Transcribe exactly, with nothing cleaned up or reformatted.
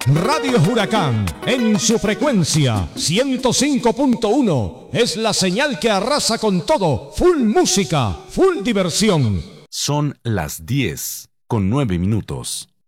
Radio Huracán, en su frecuencia ciento cinco punto uno, es la señal que arrasa con todo. Full música, full diversión. Son las diez con nueve minutos.